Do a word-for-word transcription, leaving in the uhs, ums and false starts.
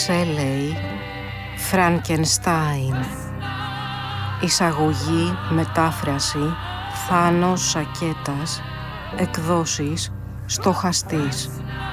Σέλεϊ, Φρανκενστάιν. Εισαγωγή, μετάφραση, Θάνος Σακέτας. Εκδόσεις Στοχαστής.